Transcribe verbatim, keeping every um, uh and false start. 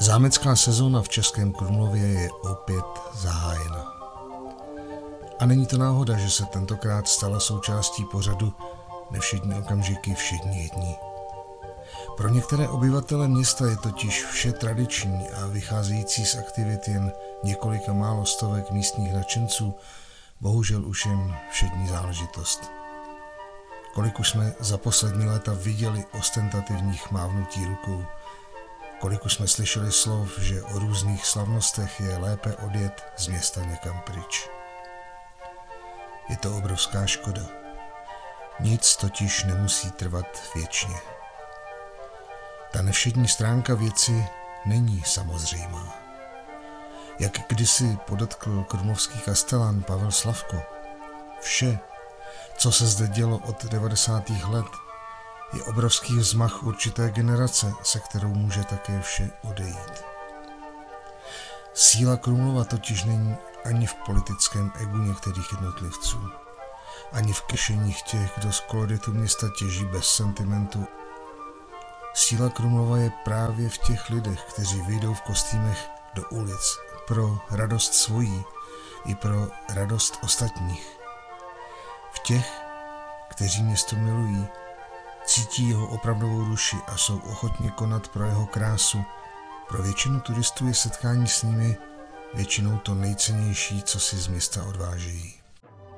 Zámecká sezóna v Českém Krumlově je opět zahájena. A není to náhoda, že se tentokrát stala součástí pořadu Nevšední okamžiky všední dní. Pro některé obyvatele města je totiž vše tradiční a vycházející z aktivit jen několika málo stovek místních nadšenců bohužel už jen všední záležitost. Kolik už jsme za poslední léta viděli ostentativních mávnutí rukou, kolik už jsme slyšeli slov, že o různých slavnostech je lépe odjet z města někam pryč. Je to obrovská škoda. Nic totiž nemusí trvat věčně. Ta nevšední stránka věci není samozřejmá. Jak kdysi podotkl krumlovský kastelán Pavel Slavko, vše, co se zde dělo od devadesátých let, je obrovský vzmach určité generace, se kterou může také vše odejít. Síla Krumlova totiž není ani v politickém egu některých jednotlivců, ani v kešeních těch, kdo z koloritu města těží bez sentimentu. Síla Krumlova je právě v těch lidech, kteří vyjdou v kostýmech do ulic pro radost svojí i pro radost ostatních. V těch, kteří město milují, cítí jeho opravdovou duši a jsou ochotni konat pro jeho krásu. Pro většinu turistů je setkání s nimi většinou to nejcennější, co si z města odvážejí.